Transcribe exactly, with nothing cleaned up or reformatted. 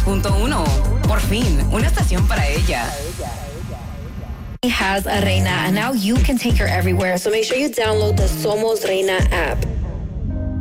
punto uno. Por fin, una estación para ella. Has a Reina, and now you can take her everywhere. So make sure you download the Somos Reina app.